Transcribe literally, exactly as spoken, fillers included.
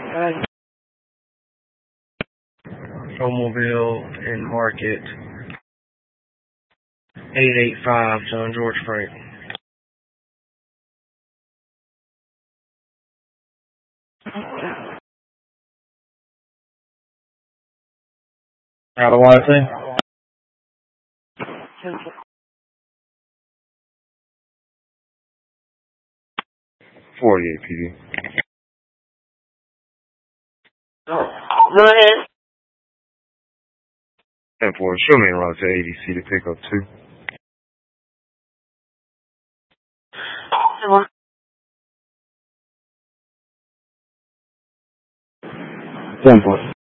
Mobile and Market. eight eight five, John George Frank. Out of what I say? forty-eight P D. Go ahead. ten four, show me a route to A D C to pick up two. ten four.